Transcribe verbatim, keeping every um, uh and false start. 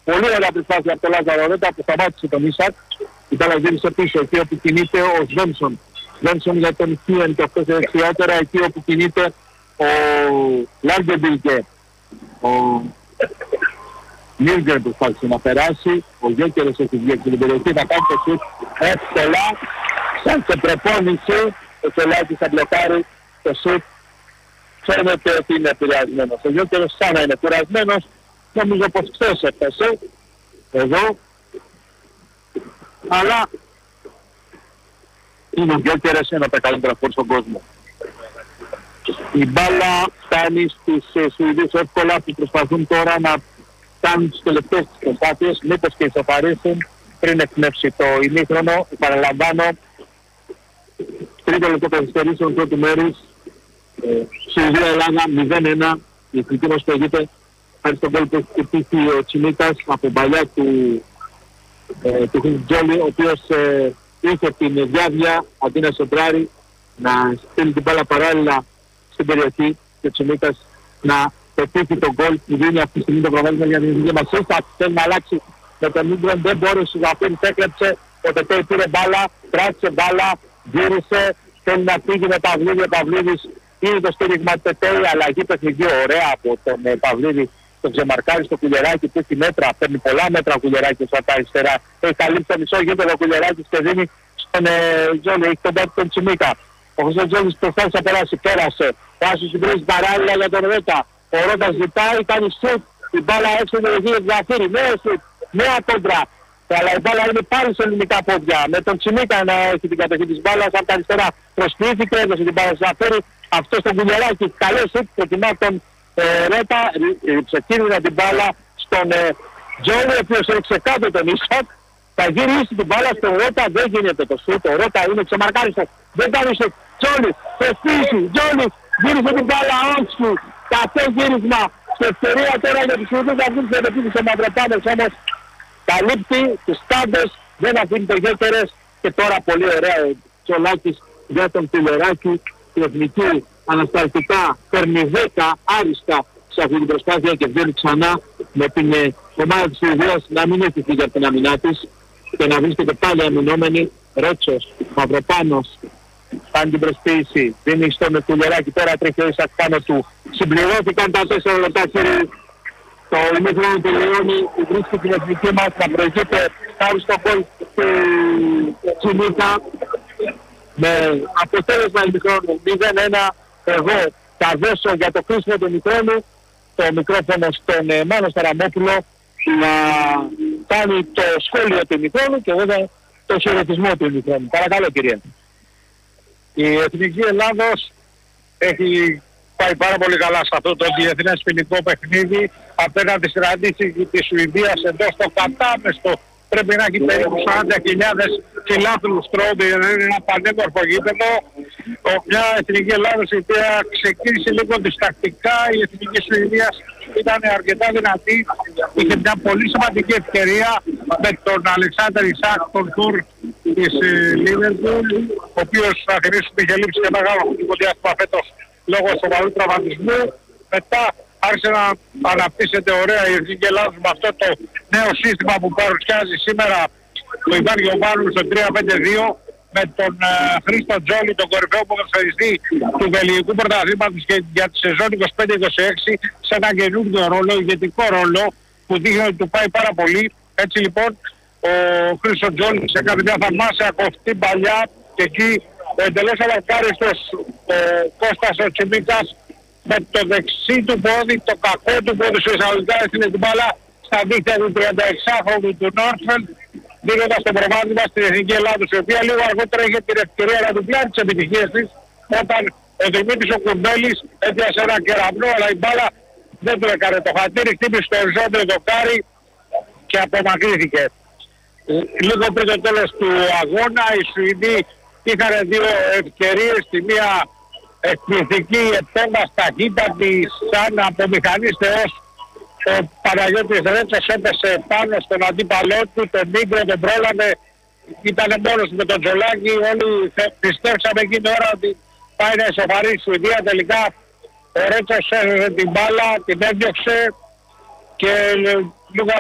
Πολύ ωραία προσπάθεια από τον Λάζαρο Ρέτα που σταμάτησε τον Ίσακ. Η μπάλα γύρισε πίσω εκεί όπου κινείται ο Σβένσον. Σβένσον για τον Χίεν και αυτός δεξιότερα εκεί όπου κινείται ο Λάγκεμπιλκε. Ο Μίργκερ προσπάθησε να περάσει. Ο Γιώκερος έχει βγει από την περιοχή. Θα κάνει το σουτ εύκολα. Σαν σε προπόνηση. Ο Σολάκης θα μπλοκάρει το σουτ. Φαίνεται ότι είναι επηρεασμένος. Ο Γιώκερος σαν να είναι κουρασμένος. Νομίζω πως χθες έφτασε. Εδώ. Αλλά είναι ο Γιώκερος ένα από τα καλύτερα φόρ στον κόσμο. Η μπάλα φτάνει στους Σουηδούς εύκολα που προσπαθούν τώρα να κάνουν τις τελευταίες τις προσπάθειες, μήπως και ισοφαρίσουν πριν εκπνεύσει το ημίχρονο. Παραλαμβάνω, τρίτο λεπτό καθυστερήσεων πρώτου μέρους, Σουηδία Ελλάδα μηδέν ένα, η εθνική μας προηγείται χάρη στον κόλ που έχει χτυπήσει ο Τσιμίκας από παλιά του ε, του Χιντζόλη, ο οποίος ε, είχε την διάβια αντί να σεντράρει, να στείλει την μπάλα παράλληλα στην περιοχή και ο Τσιμίκας να πετύχει τον γκολ που δίνει αυτή τη στιγμή το προβάδισμα για την εθνική μας. Ίστα θέλει να αλλάξει με τον Μίγκρον, δεν μπόρεσε να φέρει, έκλεψε, ο Τετέι πήρε μπάλα, κράτησε μπάλα, γύρισε, θέλει να φύγει με Παυλίδη, ο Παυλίδης είναι το στήριγμα του Τετέι, αλλαγή παιχνιδιού ωραία από τον ε, Παυλίδη. Το ξεμαρκάρει στο Κουλιεράκι που έχει μέτρα, παίρνει πολλά μέτρα ο Κουλιεράκης από τα αριστερά. Έχει καλύψει το μισό γήπεδο ο Κουλιεράκης και δίνει στον ε, Τζόλι, έχει τον πέτει τον Τσιμίκα. Ο Χρήστος Τζόλις προσπάθησε να περάσει, πέρασε. Ο Άσος συμπρίζει παράλληλα για τον Ρέτα. Ο Ρέτας ζητάει, κάνει σουτ, η μπάλα έξω την περιοχή του Ζαφύρη. Νέο σουτ, νέα κόντρα. Αλλά η μπάλα είναι πάλι σε ελληνικά πόδια. Με τον Τσιμίκα να έχει την κατοχή της μπάλας από τα αριστερά. Προσποιήθηκε, έδωσε την μπάλα στο Ζαφύρη. Αυτό στον Κουλιεράκη, καλό σουτ, προτιμά τον Ε, Ρέτα, ξεκίνησε την μπάλα στον ε, Τζόλι, ο οποίος έριξε κάτω τον Ίσακ. Θα γυρίσει την μπάλα στον Ρέτα, δεν γίνεται το σούτ. Ο Ρέτα είναι ξεμαρκάριστος, δεν κάνει σούτ. Τζόλι, θεσπίσει, Τζόλι, γύρισε την μπάλα, όχι. Καυτό γύρισμα, σε ευκαιρία τώρα για τους Σουηδούς να βγουν σε επίθεση ο Μαυροπάνος, όμως καλύπτει τους στάντες, δεν αφήνει το Γιώκερες και τώρα πολύ ωραία ο Τσολάκης για τον Κουλιεράκη, η εθνική ανασταλτικά παίρνει δέκα άριστα σε αυτή την προσπάθεια και βγαίνει ξανά με την ε, ομάδα της Σουηδίας να μην έχει φύγει από την αμυνά της και να βρίσκεται πάλι αμυνόμενη. Ρέτσος, Μαυροπάνος κάνει την προσποίηση, δίνει στον Κουλιεράκη, τώρα τρέχει ο Ίσακ πάνω του. Συμπληρώθηκαν τα τέσσερα λεπτά, κύριε. Το ημίχρονο τελειώνει, βρίσκει την εθνική μας να προηγείται χάρη στον γκολ του Τσιμίκα με αποτέλεσμα ημίχρονου μηδέν ένα. Εγώ θα δώσω για το κρίσιμο του ημιχρόνου το μικρόφωνο στον ε, Μάνο Σταραμόπουλο να κάνει το σχόλιο του ημιχρόνου και βέβαια το χαιρετισμό του ημιχρόνου. Παρακαλώ, κύριε. Η Εθνική Ελλάδος έχει πάει πάρα πολύ καλά σε αυτό το διεθνές ποινικό παιχνίδι απέναντι στην αντίστοιχη της Σουηδίας εντός το κατάμεστο. Πρέπει να έχει περίπου σαράντα χιλιάδες φιλάθλους τρόποι, είναι ένα πανέμορφο γήπεδο. Μια Εθνική Ελλάδος η οποία ξεκίνησε λίγο διστακτικά, η Εθνική Σουηδίας ήταν αρκετά δυνατή, είχε μια πολύ σημαντική ευκαιρία με τον Αλεξάνδερ Ισάκ, τον τουρ της Λίβερπουλ, ο οποίος θα θυμίσουμε είχε λείψει και μεγάλο χρονικό διάστημα φέτος λόγω σοβαρού τραυματισμού. Μετά άρχισε να αναπτύσσεται ωραία η Εθνική Ελλάδος με αυτό το νέο σύστημα που παρουσιάζει σήμερα το Ιβάν Γιωβάνου στο τρία πέντε δύο με τον uh, Χρήστο Τζόλι, τον κορυφαίο ποδοσφαιριστή του Βελγικού Πρωταθλήματος και για τη σεζόν είκοσι πέντε είκοσι έξι σε ένα καινούργιο ρόλο, ηγετικό ρόλο που δείχνει ότι του πάει πάρα πολύ. Έτσι λοιπόν ο Χρήστο Τζόλι έκανε μια θαυμάσια κοφτή παλιά και εκεί ο εντελώς αλακάριστος ο Κώστας ο Τσιμίκας με το δεξί του πόδι, το κακό του πόδι σου εισαγωγικά έστειλε την μπάλα στα δίχτυα του τριανταεξάχρονου του Νόρτφελντ, δίνοντας το προβάδισμα στην Εθνική Ελλάδος, η οποία λίγο αργότερα είχε την ευκαιρία να του πλάνει τις επιτυχίες της όταν ο Δημήτρης ο Κουρμπέλης έπιασε ένα κεραυνό, αλλά η μπάλα δεν του έκανε το χατήρι, χτύπησε στο οριζόντιο δοκάρι και απομακρύθηκε. Λίγο πριν το τέλος του αγώνα οι Σουηδοί είχαν δύο ευκαιρίες, τη μία εκπληκτική επέμβαση ταχύτατη σαν από μηχανής θεός. Ο Παναγιώτης Ρέτσος έπεσε πάνω στον αντίπαλό του, τον Μίγκρο τον πρόλαβε, ήταν μόνος με τον Τζολάκη, όλοι πιστεύσαμε εκείνη την ώρα ότι πάει να ισοφαρεί η Σουηδία. Τελικά ο Ρέτσος έδωσε την μπάλα, την έδιωξε και λίγο